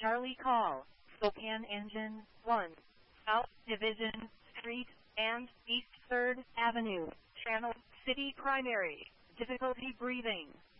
Charlie call, Spokane Engine 1, South Division Street and East 3rd Avenue, Channel City Primary, difficulty breathing.